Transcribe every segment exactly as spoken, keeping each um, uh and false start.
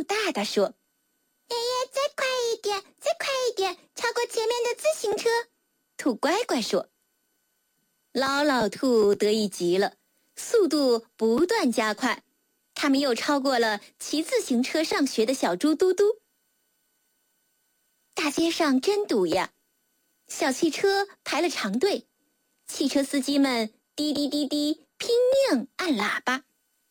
大大说：“ 爷爷，再快一点，再快一点，超过前面的自行车。” 兔乖乖说。老老兔得意极了，速度不断加快，他们又超过了骑自行车上学的小猪嘟嘟。大街上真堵呀，小汽车排了长队，汽车司机们滴滴滴滴拼命按喇叭。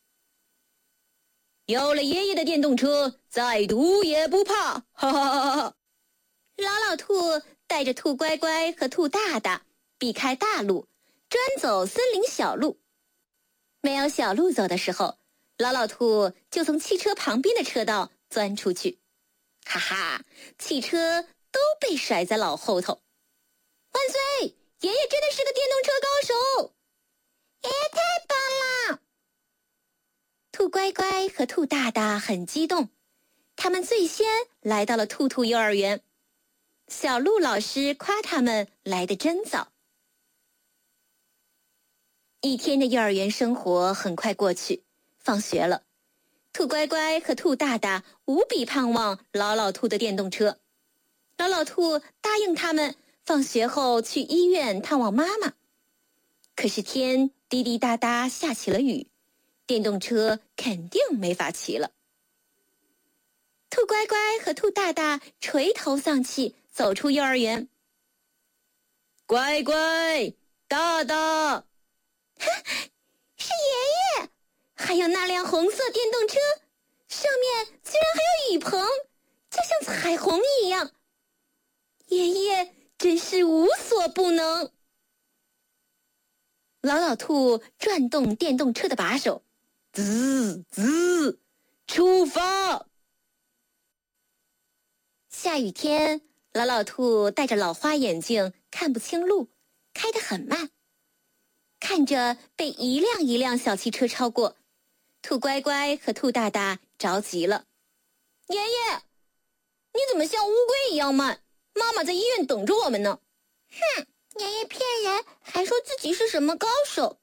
有了爷爷的电动车，再堵也不怕，哈哈哈哈！老老兔带着兔乖乖和兔大大避开大路，专走森林小路。没有小路走的时候，老老兔就从汽车旁边的车道钻出去。哈哈，汽车都被甩在老后头。万岁！爷爷真的是个电动车高手！ 爷爷太棒了！ 兔乖乖和兔大大很激动，他们最先来到了兔兔幼儿园。小鹿老师夸他们来得真早。一天的幼儿园生活很快过去，放学了。兔乖乖和兔大大无比盼望老老兔的电动车。老老兔答应他们放学后去医院探望妈妈。可是天滴滴答答下起了雨，电动车肯定没法骑了。兔乖乖和兔大大垂头丧气走出幼儿园。乖乖，大大， 是爷爷！ 还有那辆红色电动车，上面居然还有雨棚，就像彩虹一样。爷爷真是无所不能。老老兔转动电动车的把手，滋滋，出发！下雨天，老老兔戴着老花眼镜，看不清路，开得很慢。看着被一辆一辆小汽车超过，兔乖乖和兔大大着急了。爷爷，你怎么像乌龟一样慢？妈妈在医院等着我们呢。 哼，爷爷骗人，还说自己是什么高手。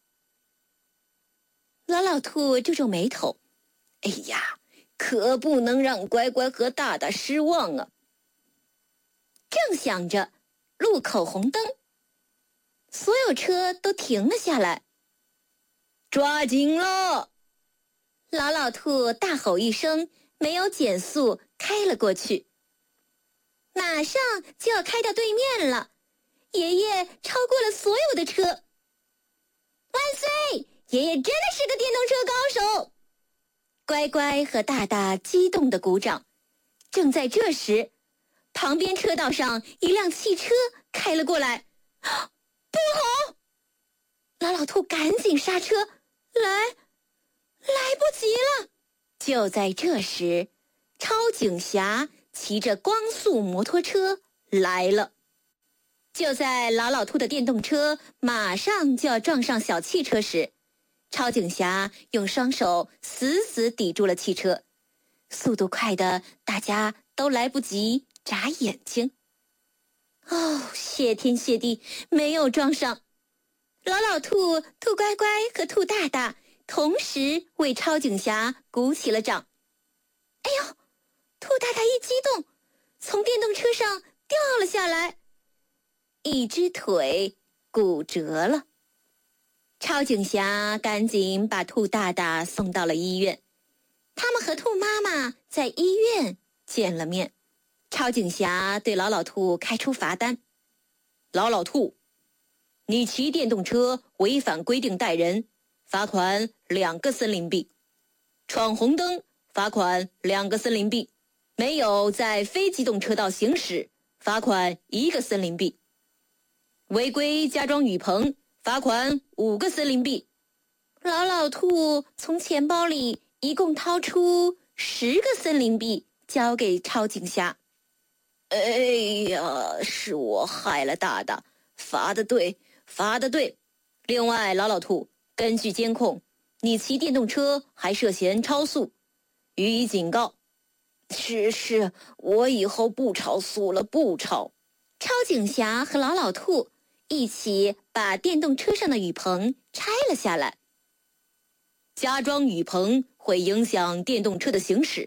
老老兔皱皱眉头，哎呀，可不能让乖乖和大大失望啊。正想着，路口红灯，所有车都停了下来。抓紧了！老老兔大吼一声，没有减速，开了过去。马上就要开到对面了，爷爷超过了所有的车。万岁！爷爷真的是个电动车高手！乖乖和大大激动地鼓掌。正在这时，旁边车道上一辆汽车开了过来。不好！老老兔赶紧刹车，来，来不及了！就在这时，超警侠骑着光速摩托车来了。就在老老兔的电动车马上就要撞上小汽车时，超警侠用双手死死抵住了汽车，速度快的大家都来不及眨眼睛。哦，谢天谢地，没有撞上。老老兔、兔乖乖和兔大大同时为超警侠鼓起了掌。哎呦，兔大大一激动，从电动车上掉了下来，一只腿骨折了。超警侠赶紧把兔大大送到了医院，他们和兔妈妈在医院见了面。超警侠对老老兔开出罚单：老老兔，你骑电动车违反规定带人，罚款两个森林币；闯红灯，罚款两个森林币；没有在非机动车道行驶，罚款一个森林币；违规加装雨棚，罚款五个森林币。老老兔从钱包里一共掏出十个森林币，交给超警侠。哎呀，是我害了大大，罚的对，罚的对。另外，老老兔，根据监控，你骑电动车还涉嫌超速，予以警告。是是，我以后不超速了，不超。超警侠和老老兔一起把电动车上的雨棚拆了下来。加装雨棚会影响电动车的行驶，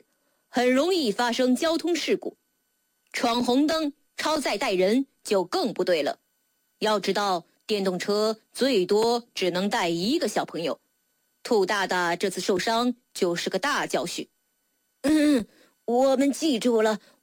很容易发生交通事故。闯红灯、超载带人就更不对了。要知道，电动车最多只能带一个小朋友。兔大大这次受伤就是个大教训。 嗯，我们记住了，